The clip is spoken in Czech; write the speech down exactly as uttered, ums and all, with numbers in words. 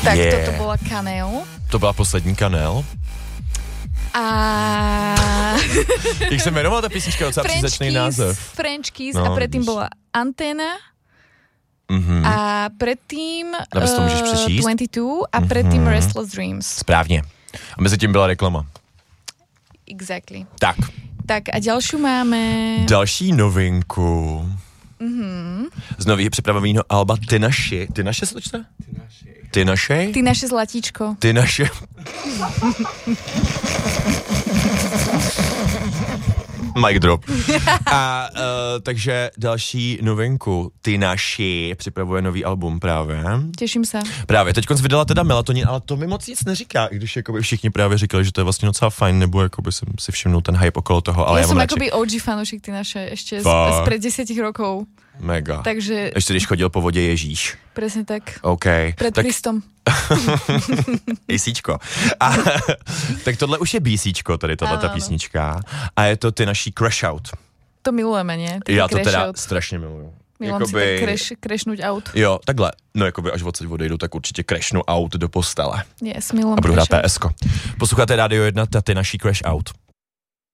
Tak Yeah. toto bola Kanel. To byla poslední Kanel. A... Jak se jmenovala ta písnička, docela příznačný název. French Kiss No, a predtým vidíš. bola Anténa. Mhm. A predtým Aby si to můžeš uh, přečíst. dvacet dva a predtým Mhm. Restless Dreams. Správně. A mezi tím byla reklama. Exactly. Tak. Tak a ďalšiu máme... Další novinku. Mhm. Z nového připraveného alba Ty naši. Ty naše se to čte? Ty naše. Ty naše? Ty naše zlatíčko. Ty naše. Mic drop. A uh, takže další novinku. Ty naši připravuje nový album právě. Teším sa. Právě, teď vydala teda Melatonin, ale to mi moc nic neříká, i když jakoby všichni právě říkali, že to je vlastně docela fajn, nebo jakoby jsem si všimnul ten hype okolo toho, ale ja já som mám radši... akoby ó gé fanúšik Ty naše ešte z, Fakt? z pred desiatich rokov. Mega. Takže Ještě když chodil po vodě Ježíš. presne tak. OK. Pred Tak Kristom. ACčko. A, tak tohle už je BCčko, tady tato Áno. písnička. A je to Ty naší Crash Out. To milujeme, nie? Taký Já to crash teda out. strašně miluju. Milám si tak crash, crashnúť out. Jo, takhle. No jakoby až odsaď odejdu, tak určitě crashnu out do postele. Yes, milám A budu hrát crash out. P S ko. Posloucháte Rádio jedna, Ty naší Crash Out.